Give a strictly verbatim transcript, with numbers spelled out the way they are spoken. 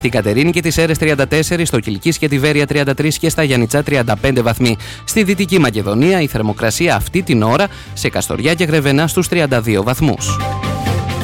Την Κατερίνη και τις Σέρρες τριάντα τέσσερα, στο Κιλκής και τη Βέρεια τριάντα τρία και στα Γιαννιτσά τριάντα πέντε βαθμοί. Στη Δυτική Μακεδονία η θερμοκρασία αυτή την ώρα σε Καστοριά και Γρεβενά στους τριάντα δύο βαθμούς.